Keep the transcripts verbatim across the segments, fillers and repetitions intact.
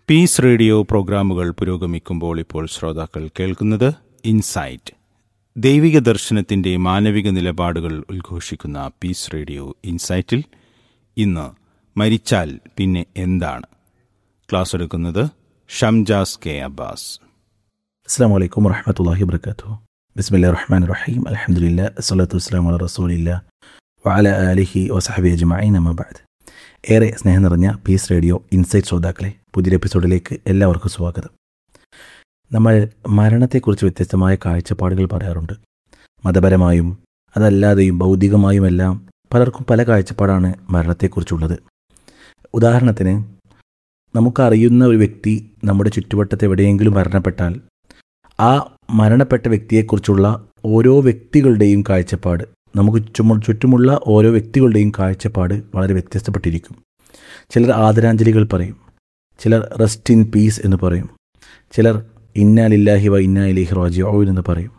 Piece radio പ്രോഗ്രാമുകൾ പുരോഗമിക്കുമ്പോൾ ഇപ്പോൾ ശ്രോതാക്കൾ കേൾക്കുന്നത് ഇൻസൈറ്റ്. ദൈവിക ദർശനത്തിൻ്റെ മാനവിക നിലപാടുകൾ ഉദ്ഘോഷിക്കുന്ന പീസ് റേഡിയോ ഇൻസൈറ്റിൽ ഇന്ന് മരിച്ചാൽ പിന്നെ എന്താണ്? ക്ലാസ് എടുക്കുന്നത് ഷംജാസ് കെ അബ്ബാസ്. അസ്സലാമു അലൈക്കും വറഹ്മത്തുള്ളാഹി വബറകാതുഹു. ബിസ്മില്ലാഹിർ റഹ്മാനിർ റഹീം. അൽഹംദുലില്ലാഹി വസ്സലാത്തു വസ്സലാമു അലാ റസൂലില്ലാഹി വഅലാ ആലിഹി വസഹ്ബിഹി അജ്മഈൻ. അമ്മാ ബഅദ്. ഏറെ സ്നേഹം നിറഞ്ഞ പീസ് റേഡിയോ ഇൻസൈറ്റ് ശ്രോതാക്കളെ, പുതിയൊരു എപ്പിസോഡിലേക്ക് എല്ലാവർക്കും സ്വാഗതം. നമ്മൾ മരണത്തെക്കുറിച്ച് വ്യത്യസ്തമായ കാഴ്ചപ്പാടുകൾ പറയാറുണ്ട്. മതപരമായും അതല്ലാതെയും ഭൗതികമായുമെല്ലാം പലർക്കും പല കാഴ്ചപ്പാടാണ് മരണത്തെക്കുറിച്ചുള്ളത്. ഉദാഹരണത്തിന്, നമുക്കറിയുന്ന ഒരു വ്യക്തി നമ്മുടെ ചുറ്റുവട്ടത്ത് എവിടെയെങ്കിലും മരണപ്പെട്ടാൽ ആ മരണപ്പെട്ട വ്യക്തിയെക്കുറിച്ചുള്ള ഓരോ വ്യക്തികളുടെയും കാഴ്ചപ്പാട്, നമുക്ക് ചുമ ചുറ്റുമുള്ള ഓരോ വ്യക്തികളുടെയും കാഴ്ചപ്പാട് വളരെ വ്യത്യസ്തപ്പെട്ടിരിക്കും. ചിലർ ആദരാഞ്ജലികൾ പറയും, ചിലർ റെസ്റ്റ് ഇൻ പീസ് എന്ന് പറയും, ചിലർ ഇന്നാ ലില്ലാഹി വ ഇന്നാ ഇലൈഹി റാജിഊൻ എന്ന് പറയും.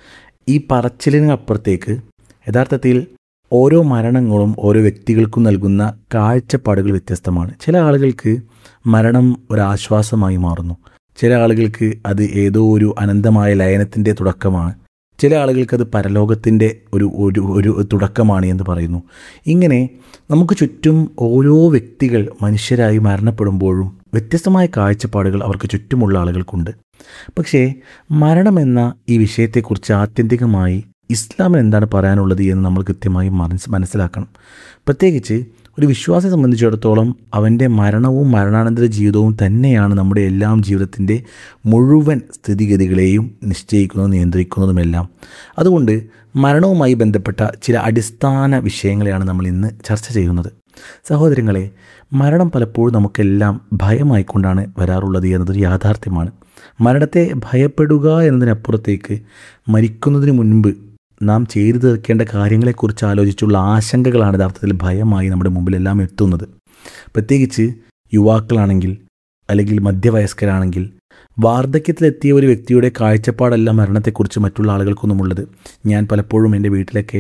ഈ പറച്ചിലിനപ്പുറത്തേക്ക് യഥാർത്ഥത്തിൽ ഓരോ മരണങ്ങളും ഓരോ വ്യക്തികൾക്കും നൽകുന്ന കാഴ്ചപ്പാടുകൾ വ്യത്യസ്തമാണ്. ചില ആളുകൾക്ക് മരണം ഒരാശ്വാസമായി മാറുന്നു, ചില ആളുകൾക്ക് അത് ഏതോ ഒരു അനന്തമായ ലയനത്തിൻ്റെ തുടക്കമാണ്, ചില ആളുകൾക്കത് പരലോകത്തിൻ്റെ ഒരു ഒരു ഒരു തുടക്കമാണ് എന്ന് പറയുന്നു. ഇങ്ങനെ നമുക്ക് ചുറ്റും ഓരോ വ്യക്തികൾ മനുഷ്യരായി മരണപ്പെടുമ്പോഴും വ്യത്യസ്തമായ കാഴ്ചപ്പാടുകൾ അവർക്ക് ചുറ്റുമുള്ള ആളുകൾക്കുണ്ട്. പക്ഷേ മരണമെന്ന ഈ വിഷയത്തെക്കുറിച്ച് ആത്യന്തികമായി ഇസ്ലാമിന് എന്താണ് പറയാനുള്ളത് എന്ന് നമ്മൾ കൃത്യമായി മനസ് മനസ്സിലാക്കണം. പ്രത്യേകിച്ച് ഒരു വിശ്വാസിയെ സംബന്ധിച്ചിടത്തോളം അവൻ്റെ മരണവും മരണാനന്തര ജീവിതവും തന്നെയാണ് നമ്മുടെ എല്ലാം ജീവിതത്തിൻ്റെ മുഴുവൻ സ്ഥിതിഗതികളെയും നിശ്ചയിക്കുന്നതും നിയന്ത്രിക്കുന്നതുമെല്ലാം. അതുകൊണ്ട് മരണവുമായി ബന്ധപ്പെട്ട ചില അടിസ്ഥാന വിഷയങ്ങളെയാണ് നമ്മൾ ഇന്ന് ചർച്ച ചെയ്യുന്നത്. സഹോദരങ്ങളെ, മരണം പലപ്പോഴും നമുക്കെല്ലാം ഭയമായിക്കൊണ്ടാണ് വരാറുള്ളത് എന്നതൊരു യാഥാർത്ഥ്യമാണ്. മരണത്തെ ഭയപ്പെടുക എന്നതിനപ്പുറത്തേക്ക് മരിക്കുന്നതിന് മുൻപ് നാം ചെയ്തു തീർക്കേണ്ട കാര്യങ്ങളെക്കുറിച്ച് ആലോചിച്ചുള്ള ആശങ്കകളാണ് യഥാർത്ഥത്തിൽ ഭയമായി നമ്മുടെ മുമ്പിലെല്ലാം എത്തുന്നത്. പ്രത്യേകിച്ച് യുവാക്കളാണെങ്കിൽ അല്ലെങ്കിൽ മധ്യവയസ്കരാണെങ്കിൽ വാർദ്ധക്യത്തിലെത്തിയ ഒരു വ്യക്തിയുടെ കാഴ്ചപ്പാടല്ല മരണത്തെക്കുറിച്ച് മറ്റുള്ള ആളുകൾക്കൊന്നുമുള്ളത്. ഞാൻ പലപ്പോഴും എൻ്റെ വീട്ടിലൊക്കെ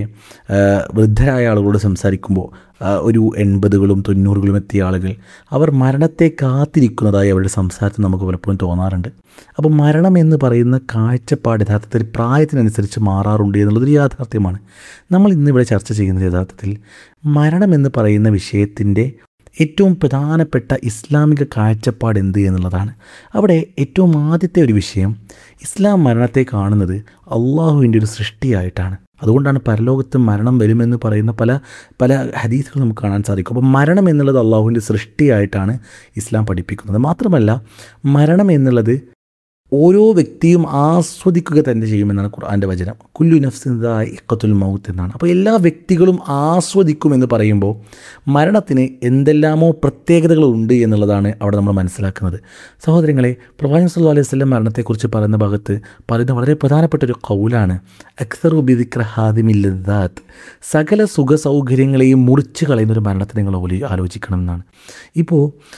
വൃദ്ധരായ ആളുകളോട് സംസാരിക്കുമ്പോൾ ഒരു എൺപതുകളും തൊണ്ണൂറുകളും എത്തിയ ആളുകൾ അവർ മരണത്തെ കാത്തിരിക്കുന്നതായി അവരുടെ സംസാരത്തിൽ നമുക്ക് പലപ്പോഴും തോന്നാറുണ്ട്. അപ്പോൾ മരണം എന്ന് പറയുന്ന കാഴ്ചപ്പാട് യഥാർത്ഥത്തിൽ പ്രായത്തിനനുസരിച്ച് മാറാറുണ്ട് എന്നുള്ളതൊരു യാഥാർത്ഥ്യമാണ്. നമ്മൾ ഇന്നിവിടെ ചർച്ച ചെയ്യുന്നത് യഥാർത്ഥത്തിൽ മരണം എന്ന് പറയുന്ന വിഷയത്തിൻ്റെ ഏറ്റവും പ്രധാനപ്പെട്ട ഇസ്ലാമിക കാഴ്ചപ്പാട് എന്ത് എന്നുള്ളതാണ്. അവിടെ ഏറ്റവും ആദ്യത്തെ ഒരു വിഷയം, ഇസ്ലാം മരണത്തെ കാണുന്നത് അള്ളാഹുവിൻ്റെ ഒരു സൃഷ്ടിയായിട്ടാണ്. അതുകൊണ്ടാണ് പരലോകത്ത് മരണം വരുമെന്ന് പറയുന്ന പല പല ഹദീസുകൾ നമുക്ക് കാണാൻ സാധിക്കും. അപ്പോൾ മരണം എന്നുള്ളത് അള്ളാഹുവിൻ്റെ സൃഷ്ടിയായിട്ടാണ് ഇസ്ലാം പഠിപ്പിക്കുന്നത്. മാത്രമല്ല മരണം എന്നുള്ളത് ഓരോ വ്യക്തിയും ആസ്വദിക്കുക തന്നെ ചെയ്യുമെന്നാണ് ഖുർആൻ്റെ വചനം. കുല്ലു നഫ്സിൻ ദാഇഖത്തുൽ മൗത്ത് എന്നാണ്. അപ്പോൾ എല്ലാ വ്യക്തികളും ആസ്വദിക്കുമെന്ന് പറയുമ്പോൾ മരണത്തിന് എന്തെല്ലാമോ പ്രത്യേകതകളുണ്ട് എന്നുള്ളതാണ് അവിടെ നമ്മൾ മനസ്സിലാക്കുന്നത്. സഹോദരങ്ങളെ, പ്രവാചകൻ സല്ലല്ലാഹു അലൈഹി വസല്ലം മരണത്തെക്കുറിച്ച് പറയുന്ന ഭാഗത്ത് പറയുന്ന വളരെ പ്രധാനപ്പെട്ട ഒരു ഖൗലാണ് അക്സറു ബിദിക്ര ഹാദിമിൽ ലദ്ദാത്ത്. സകല സുഖ സൗകര്യങ്ങളെയും മുറിച്ച് കളയുന്നൊരു മരണത്തെ നിങ്ങൾ ആലോചിക്കണം എന്നാണ്. ഇപ്പോൾ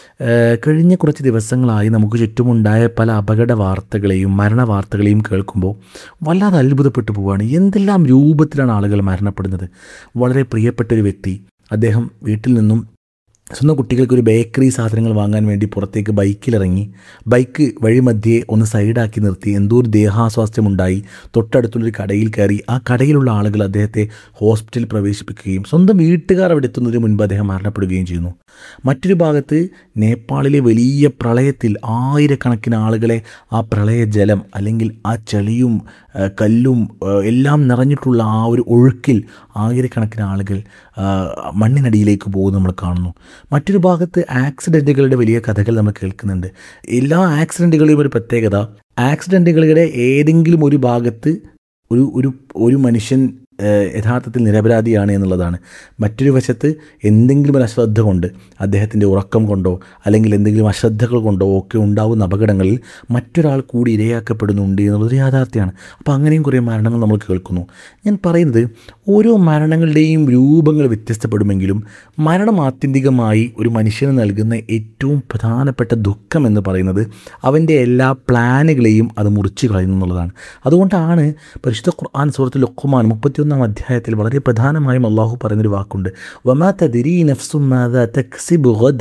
കഴിഞ്ഞ കുറച്ച് ദിവസങ്ങളായി നമുക്ക് ചുറ്റുമുണ്ടായ പല അപകട വാർത്തകളെയും മരണ വാർത്തകളെയും കേൾക്കുമ്പോൾ വല്ലാതെ അത്ഭുതപ്പെട്ടു പോവുകയാണ്. എന്തെല്ലാം രൂപത്തിലാണ് ആളുകൾ മരണപ്പെടുന്നത്. വളരെ പ്രിയപ്പെട്ടൊരു വ്യക്തി, അദ്ദേഹം വീട്ടിൽ നിന്നും സ്വന്തം കുട്ടികൾക്ക് ഒരു ബേക്കറി സാധനങ്ങൾ വാങ്ങാൻ വേണ്ടി പുറത്തേക്ക് ബൈക്കിലിറങ്ങി, ബൈക്ക് വഴിമധ്യേ ഒന്ന് സൈഡാക്കി നിർത്തി, എന്തോ ഒരു ദേഹാസ്വാസ്ഥ്യമുണ്ടായി തൊട്ടടുത്തുള്ളൊരു കടയിൽ കയറി ആ കടയിലുള്ള ആളുകൾ അദ്ദേഹത്തെ ഹോസ്പിറ്റലിൽ പ്രവേശിപ്പിക്കുകയും സ്വന്തം വീട്ടുകാർ അവിടെ എത്തുന്നതിന് മുൻപ് അദ്ദേഹം മരണപ്പെടുകയും ചെയ്യുന്നു. മറ്റൊരു ഭാഗത്ത് നേപ്പാളിലെ വലിയ പ്രളയത്തിൽ ആയിരക്കണക്കിന് ആളുകളെ ആ പ്രളയജലം അല്ലെങ്കിൽ ആ ചെളിയും കല്ലും എല്ലാം നിറഞ്ഞിട്ടുള്ള ആ ഒരു ഒഴുക്കിൽ ആയിരക്കണക്കിന് ആളുകൾ മണ്ണിനടിയിലേക്ക് പോകുന്നത് നമ്മൾ കാണുന്നു. മറ്റൊരു ഭാഗത്ത് ആക്സിഡൻറ്റുകളുടെ വലിയ കഥകൾ നമ്മൾ കേൾക്കുന്നുണ്ട്. എല്ലാ ആക്സിഡൻറ്റുകളുടെയും ഒരു പ്രത്യേകത, ആക്സിഡൻറ്റുകളുടെ ഏതെങ്കിലും ഒരു ഭാഗത്ത് ഒരു ഒരു ഒരു മനുഷ്യൻ യഥാർത്ഥത്തിൽ നിരപരാധിയാണ് എന്നുള്ളതാണ്. മറ്റൊരു വശത്ത് എന്തെങ്കിലും ഒരു അശ്രദ്ധ കൊണ്ട്, അദ്ദേഹത്തിൻ്റെ ഉറക്കം കൊണ്ടോ അല്ലെങ്കിൽ എന്തെങ്കിലും അശ്രദ്ധകൾ കൊണ്ടോ ഒക്കെ ഉണ്ടാകുന്ന അപകടങ്ങളിൽ മറ്റൊരാൾ കൂടി ഇരയാക്കപ്പെടുന്നുണ്ട് എന്നുള്ളതൊരു യാഥാർത്ഥ്യമാണ്. അപ്പോൾ അങ്ങനെയും കുറേ മരണങ്ങൾ നമ്മൾ കേൾക്കുന്നു. ഞാൻ പറയുന്നത് ഓരോ മരണങ്ങളുടെയും രൂപങ്ങൾ വ്യത്യസ്തപ്പെടുമെങ്കിലും മരണം ആത്യന്തികമായി ഒരു മനുഷ്യന് നൽകുന്ന ഏറ്റവും പ്രധാനപ്പെട്ട ദുഃഖം എന്ന് പറയുന്നത് അവൻ്റെ എല്ലാ പ്ലാനുകളെയും അത് മുറിച്ച് കളയുന്നു എന്നുള്ളതാണ്. അതുകൊണ്ടാണ് പരിശുദ്ധ ഖുർആൻ സൂറത്തുൽ ലുഖ്മാൻ മുപ്പത്തി ഒന്നാം അധ്യായത്തിൽ വളരെ പ്രധാനമായും അള്ളാഹു പറയുന്നൊരു വാക്കുണ്ട്, വമാ തദ്രീ നഫ്സും മാദാ തക്സിബു ഗദ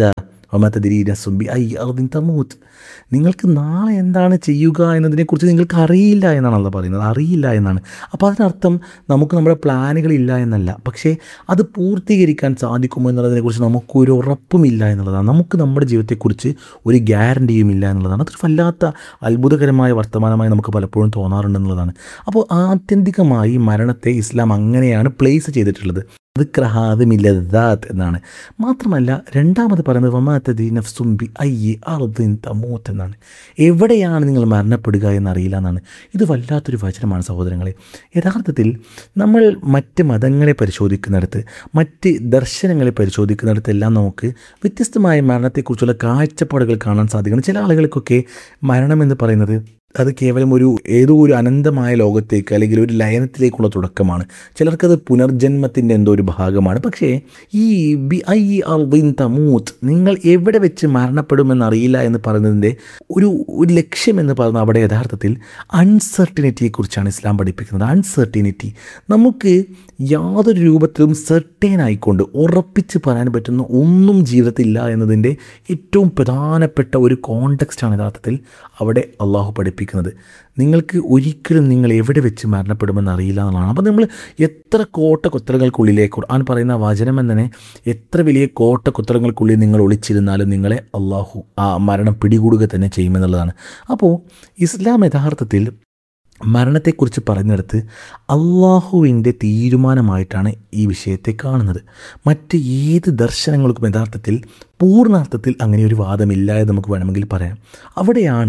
വമതദ്രി നഫ്സുൻ ബിഅയ്യി അർദിൻ തമൂത്ത്. നിങ്ങൾക്ക് നാളെ എന്താണ് ചെയ്യുക എന്നതിനെക്കുറിച്ച് നിങ്ങൾക്ക് അറിയില്ല എന്നാണ് അള്ളാഹ് പറയുന്നത്. അറിയില്ല എന്നാണ്. അപ്പോൾ അതിനർത്ഥം നമുക്ക് നമ്മുടെ പ്ലാനുകളില്ല എന്നല്ല, പക്ഷേ അത് പൂർത്തീകരിക്കാൻ സാധിക്കുമോ എന്നുള്ളതിനെക്കുറിച്ച് നമുക്കൊരു ഉറപ്പുമില്ല എന്നുള്ളതാണ്. നമുക്ക് നമ്മുടെ ജീവിതത്തെക്കുറിച്ച് ഒരു ഗ്യാരണ്ടിയും ഇല്ല എന്നുള്ളതാണ്. അതൊരു വല്ലാത്ത അത്ഭുതകരമായ വർത്തമാനമായി നമുക്ക് പലപ്പോഴും തോന്നാറുണ്ടെന്നുള്ളതാണ്. അപ്പോൾ ആത്യന്തികമായി മരണത്തെ ഇസ്ലാം അങ്ങനെയാണ് പ്ലേസ് ചെയ്തിട്ടുള്ളത്. ദിക്റഹാദിമില്ലദാത്ത് എന്നാണ്. മാത്രമല്ല രണ്ടാമത് പറയുന്നത് വമാതദ്രി നഫ്സുൻ ബിഅയ്യി അർദിൻ തമൂത്ത് എന്നാണ്. എവിടെയാണ് നിങ്ങൾ മരണപ്പെടുക എന്നറിയില്ല എന്നാണ്. ഇത് വല്ലാത്തൊരു വചനമാണ് സഹോദരങ്ങളെ. യഥാർത്ഥത്തിൽ നമ്മൾ മറ്റ് മതങ്ങളെ പരിശോധിക്കുന്നിടത്ത്, മറ്റ് ദർശനങ്ങളെ പരിശോധിക്കുന്നിടത്തെല്ലാം നമുക്ക് വ്യത്യസ്തമായ മരണത്തെക്കുറിച്ചുള്ള കാഴ്ചപ്പാടുകൾ കാണാൻ സാധിക്കണം. ചില ആളുകൾക്കൊക്കെ മരണമെന്ന് പറയുന്നത് അത് കേവലം ഒരു ഏതോ ഒരു അനന്തമായ ലോകത്തേക്ക് അല്ലെങ്കിൽ ഒരു ലയനത്തിലേക്കുള്ള തുടക്കമാണ്. ചിലർക്കത് പുനർജന്മത്തിൻ്റെ എന്തോ ഒരു ഭാഗമാണ്. പക്ഷേ ഈ ബി ഐ അർദിൻ തമൂത്ത്, നിങ്ങൾ എവിടെ വെച്ച് മരണപ്പെടുമെന്നറിയില്ല എന്ന് പറയുന്നതിൻ്റെ ഒരു ഒരു ലക്ഷ്യം എന്ന് പറയുന്നത് അവിടെ യഥാർത്ഥത്തിൽ അൺസർട്ടിനിറ്റിയെക്കുറിച്ചാണ് ഇസ്ലാം പഠിപ്പിക്കുന്നത്. അൺസർട്ടിനിറ്റി, നമുക്ക് യാതൊരു രൂപത്തിലും സെർട്ടേൻ ആയിക്കൊണ്ട് ഉറപ്പിച്ച് പറയാൻ പറ്റുന്ന ഒന്നും ജീവിതത്തിൽ ഇല്ല എന്നതിൻ്റെ ഏറ്റവും പ്രധാനപ്പെട്ട ഒരു കോണ്ടെക്സ്റ്റാണ് യഥാർത്ഥത്തിൽ അവിടെ അള്ളാഹു പഠിപ്പിക്കുന്നത്. നിങ്ങൾക്ക് ഒരിക്കലും നിങ്ങൾ എവിടെ വെച്ച് മരണപ്പെടുമെന്ന് അറിയില്ല എന്നുള്ളതാണ്. അപ്പോൾ നമ്മൾ എത്ര കോട്ട കൊത്തളങ്ങൾക്കുള്ളിലെ ഖുർആൻ പറയുന്ന വചനം എന്നതിനെ എത്ര വലിയ കോട്ട കൊത്തളങ്ങൾക്കുള്ളിൽ നിങ്ങൾ ഒളിച്ചിരുന്നാലും നിങ്ങളെ അള്ളാഹു ആ മരണം പിടികൂടുക തന്നെ ചെയ്യുമെന്നുള്ളതാണ്. അപ്പോൾ ഇസ്ലാം യഥാർത്ഥത്തിൽ മരണത്തെക്കുറിച്ച് പറഞ്ഞെടുത്ത് അള്ളാഹുവിൻ്റെ തീരുമാനമായിട്ടാണ് ഈ വിഷയത്തെ കാണുന്നത്. മറ്റ് ഏത് ദർശനങ്ങൾക്കും യഥാർത്ഥത്തിൽ പൂർണ്ണാർത്ഥത്തിൽ അങ്ങനെ ഒരു വാദമില്ല എന്ന് നമുക്ക് വേണമെങ്കിൽ പറയാം. അവിടെയാണ്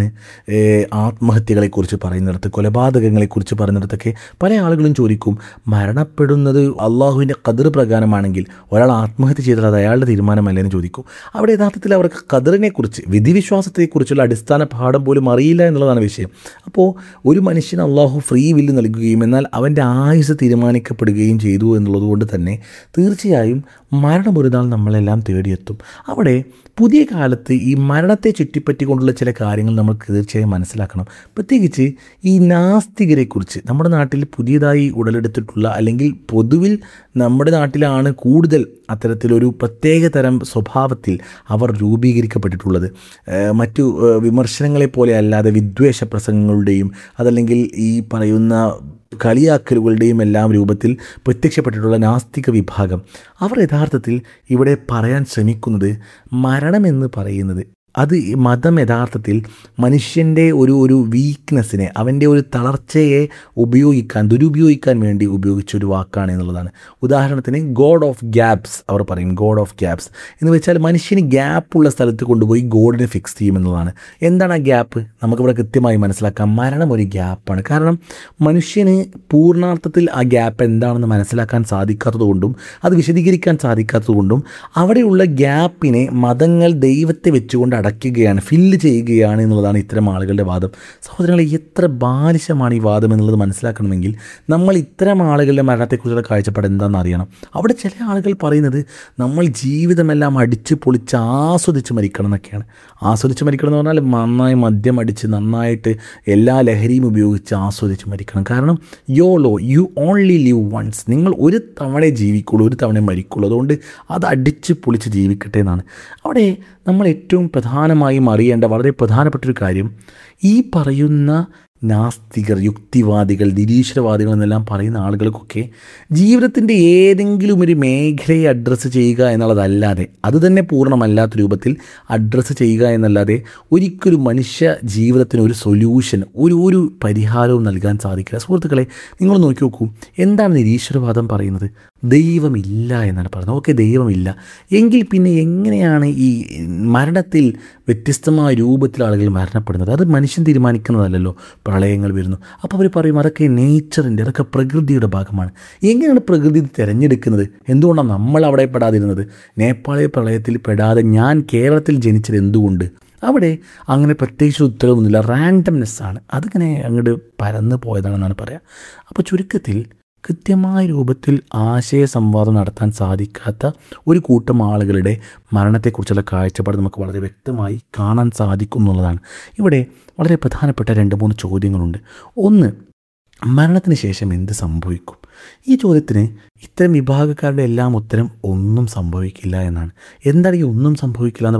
ആത്മഹത്യകളെക്കുറിച്ച് പറയുന്നിടത്ത്, കൊലപാതകങ്ങളെക്കുറിച്ച് പറയുന്നിടത്തൊക്കെ പല ആളുകളും ചോദിക്കും, മരണപ്പെടുന്നത് അള്ളാഹുവിൻ്റെ ഖദർ പ്രകാരമാണെങ്കിൽ ഒരാൾ ആത്മഹത്യ ചെയ്താൽ അത് അയാളുടെ തീരുമാനമല്ലേ എന്ന് ചോദിക്കും. അവിടെ യഥാർത്ഥത്തിൽ അവർക്ക് ഖദറിനെക്കുറിച്ച്, വിധിവിശ്വാസത്തെക്കുറിച്ചുള്ള അടിസ്ഥാന പാഠം പോലും അറിയില്ല എന്നുള്ളതാണ് വിഷയം. അപ്പോൾ ഒരു മനുഷ്യൻ അള്ളാഹു ഫ്രീ വില്ല് നൽകുകയും എന്നാൽ അവൻ്റെ ആയുസ് തീരുമാനിക്കപ്പെടുകയും ചെയ്തു എന്നുള്ളത് കൊണ്ട് തന്നെ തീർച്ചയായും മരണം ഒരു നാൾ നമ്മളെല്ലാം തേടിയെത്തും. അവിടെ പുതിയ കാലത്ത് ഈ മരണത്തെ ചുറ്റിപ്പറ്റിക്കൊണ്ടുള്ള ചില കാര്യങ്ങൾ നമ്മൾ തീർച്ചയായും മനസ്സിലാക്കണം. പ്രത്യേകിച്ച് ഈ നാസ്തികരെക്കുറിച്ച് നമ്മുടെ നാട്ടിൽ പുതിയതായി ഉടലെടുത്തിട്ടുള്ള, അല്ലെങ്കിൽ പൊതുവിൽ നമ്മുടെ നാട്ടിലാണ് കൂടുതൽ അത്തരത്തിലൊരു പ്രത്യേക തരം സ്വഭാവത്തിൽ അവർ രൂപീകരിക്കപ്പെട്ടിട്ടുള്ളത്. മറ്റു വിമർശനങ്ങളെപ്പോലെ അല്ലാതെ വിദ്വേഷ പ്രസംഗങ്ങളുടെയും അതല്ലെങ്കിൽ ഈ പറയുന്ന കളിയാക്കലുകളുടെയും എല്ലാം രൂപത്തിൽ പ്രത്യക്ഷപ്പെട്ടിട്ടുള്ള നാസ്തിക വിഭാഗം, അവർ യഥാർത്ഥത്തിൽ ഇവിടെ പറയാൻ ശ്രമിക്കുന്നത് മരണമെന്ന് പറയുന്നത് അത് മതം യഥാർത്ഥത്തിൽ മനുഷ്യൻ്റെ ഒരു ഒരു വീക്ക്നെസ്സിനെ, അവൻ്റെ ഒരു തളർച്ചയെ ഉപയോഗിക്കാൻ, ദുരുപയോഗിക്കാൻ വേണ്ടി ഉപയോഗിച്ചൊരു വാക്കാണ് എന്നുള്ളതാണ്. ഉദാഹരണത്തിന് ഗോഡ് ഓഫ് ഗ്യാപ്സ് അവർ പറയും. ഗോഡ് ഓഫ് ഗ്യാപ്സ് എന്ന് വെച്ചാൽ മനുഷ്യന് ഗ്യാപ്പുള്ള സ്ഥലത്ത് കൊണ്ടുപോയി ഗോഡിനെ ഫിക്സ് ചെയ്യുമെന്നുള്ളതാണ്. എന്താണ് ആ ഗ്യാപ്പ്? നമുക്കിവിടെ കൃത്യമായി മനസ്സിലാക്കാം. മരണം ഒരു ഗ്യാപ്പാണ്. കാരണം മനുഷ്യന് പൂർണ്ണാർത്ഥത്തിൽ ആ ഗ്യാപ്പ് എന്താണെന്ന് മനസ്സിലാക്കാൻ സാധിക്കാത്തതുകൊണ്ടും അത് വിശദീകരിക്കാൻ സാധിക്കാത്തതുകൊണ്ടും അവിടെയുള്ള ഗ്യാപ്പിനെ മതങ്ങൾ ദൈവത്തെ വെച്ചുകൊണ്ട് അടയ്ക്കുകയാണ്, ഫില്ല് ചെയ്യുകയാണ് എന്നുള്ളതാണ് ഇത്തരം ആളുകളുടെ വാദം. സഹോദരങ്ങളെ, എത്ര ബാലിശമാണ് ഈ വാദം എന്നുള്ളത് മനസ്സിലാക്കണമെങ്കിൽ നമ്മൾ ഇത്തരം ആളുകളുടെ മരണത്തെക്കുറിച്ചുള്ള കാഴ്ചപ്പാട് എന്താണെന്ന് അറിയണം. അവിടെ ചില ആളുകൾ പറയുന്നത് നമ്മൾ ജീവിതമെല്ലാം അടിച്ച് പൊളിച്ച് ആസ്വദിച്ച് മരിക്കണം എന്നൊക്കെയാണ്. ആസ്വദിച്ച് മരിക്കണം എന്ന് പറഞ്ഞാൽ നന്നായി മദ്യം അടിച്ച് നന്നായിട്ട് എല്ലാ ലഹരിയും ഉപയോഗിച്ച് ആസ്വദിച്ച് മരിക്കണം. കാരണം YOLO you only live once, നിങ്ങൾ ഒരു തവണ ജീവിക്കുള്ളൂ, ഒരു തവണ മരിക്കുള്ളൂ, അതുകൊണ്ട് അത് അടിച്ച് പൊളിച്ച് ജീവിക്കട്ടെ എന്നാണ്. അവിടെ നമ്മൾ ഏറ്റവും പ്രധാനമായും അറിയേണ്ട വളരെ പ്രധാനപ്പെട്ടൊരു കാര്യം, ഈ പറയുന്ന നാസ്തികർ, യുക്തിവാദികൾ, നിരീശ്വരവാദികൾ എന്നെല്ലാം പറയുന്ന ആളുകൾക്കൊക്കെ ജീവിതത്തിൻ്റെ ഏതെങ്കിലും ഒരു മേഖലയെ അഡ്രസ്സ് ചെയ്യുക എന്നുള്ളതല്ലാതെ, അതുതന്നെ പൂർണ്ണമല്ലാത്ത രൂപത്തിൽ അഡ്രസ്സ് ചെയ്യുക എന്നല്ലാതെ ഒരിക്കലും മനുഷ്യ ജീവിതത്തിന് ഒരു സൊല്യൂഷൻ, ഒരു ഒരു പരിഹാരവും നൽകാൻ സാധിക്കില്ല. സുഹൃത്തുക്കളെ, നിങ്ങൾ നോക്കി നോക്കൂ, എന്താണ് നിരീശ്വരവാദം പറയുന്നത്? ദൈവമില്ല എന്നാണ് പറയുന്നത്. ഓക്കെ, ദൈവമില്ല എങ്കിൽ പിന്നെ എങ്ങനെയാണ് ഈ മരണത്തിൽ വ്യത്യസ്തമായ രൂപത്തിൽ ആളുകൾ മരണപ്പെടുന്നത്? അത് മനുഷ്യൻ തീരുമാനിക്കുന്നതല്ലല്ലോ. പ്രളയങ്ങൾ വരുന്നു, അപ്പോൾ അവർ പറയും അതൊക്കെ നേച്ചറിൻ്റെ, അതൊക്കെ പ്രകൃതിയുടെ ഭാഗമാണ്. എങ്ങനെയാണ് പ്രകൃതി തിരഞ്ഞെടുക്കുന്നത്? എന്തുകൊണ്ടാണ് നമ്മൾ അവിടെ പെടാതിരുന്നത്? നേപ്പാളിലെ പ്രളയത്തിൽ പെടാതെ ഞാൻ കേരളത്തിൽ ജനിച്ചത് എന്തുകൊണ്ട്? അവിടെ അങ്ങനെ പ്രത്യേകിച്ച് ഉത്തരവൊന്നുമില്ല, റാൻഡംനെസ്സാണ്. അതിങ്ങനെ അങ്ങോട്ട് പരന്ന് പോയതാണെന്നാണ് പറയുക. അപ്പോൾ ചുരുക്കത്തിൽ കൃത്യമായ രൂപത്തിൽ ആശയ സംവാദം നടത്താൻ സാധിക്കാത്ത ഒരു കൂട്ടം ആളുകളുടെ മരണത്തെക്കുറിച്ചുള്ള കാഴ്ചപ്പാട് നമുക്ക് വളരെ വ്യക്തമായി കാണാൻ സാധിക്കും എന്നുള്ളതാണ്. ഇവിടെ വളരെ പ്രധാനപ്പെട്ട രണ്ട് മൂന്ന് ചോദ്യങ്ങളുണ്ട്. ഒന്ന്, മരണത്തിന് ശേഷം എന്ത് സംഭവിക്കും? ഈ ചോദ്യത്തിന് ഇത്തരം വിഭാഗക്കാരുടെ എല്ലാം ഉത്തരം ഒന്നും സംഭവിക്കില്ല എന്നാണ്. എന്താണ് ഈ ഒന്നും സംഭവിക്കില്ല എന്ന്